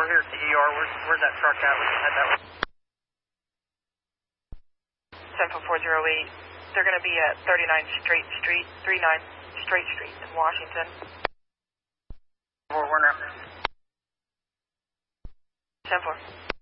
we're here at the ER. Where's that truck at? We can head that way. 74408. They're going to be at 39 Straight Street in Washington. We're not. 10-4.